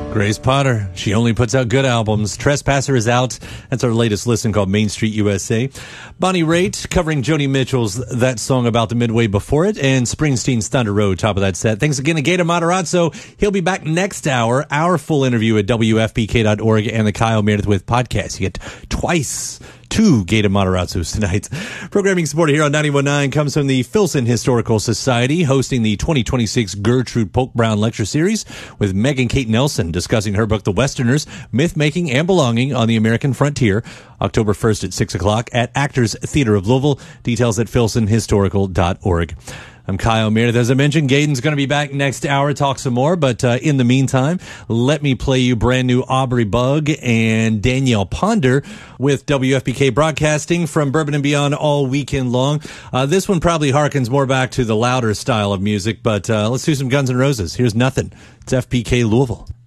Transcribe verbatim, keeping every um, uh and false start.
Grace Potter, she only puts out good albums. Trespasser is out. That's our latest listen called Main Street U S A. Bonnie Raitt covering Joni Mitchell's That Song About the Midway before it, and Springsteen's Thunder Road, top of that set. Thanks again to Gator Matarazzo. He'll be back next hour. Our full interview at W F P K dot org and the Kyle Meredith with podcast. You get twice two Gator Matarazzos tonight. Programming support here on ninety-one point nine comes from the Filson Historical Society, hosting the twenty twenty-six Gertrude Polk Brown Lecture Series with Megan Kate Nelson discussing her book, The Westerners, Myth-Making and Belonging on the American Frontier, October first at six o'clock at Actors Theater of Louisville. Details at filson historical dot org. I'm Kyle Meredith. As I mentioned, Gaydon's going to be back next hour, talk some more. But uh, in the meantime, let me play you brand new Aubrey Bug and Danielle Ponder with W F P K Broadcasting from Bourbon and Beyond all weekend long. Uh, this one probably harkens more back to the louder style of music, but uh, let's do some Guns N' Roses. Here's Nothing. It's F P K Louisville.